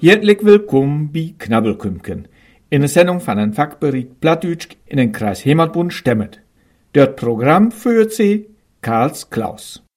Herzlich willkommen bei Knabbelkümken, in der Sendung von einem Fachbericht Plattdütsch in den Kreis Heimatbund Stemmet. Dort Programm führt sie Karls Klaus.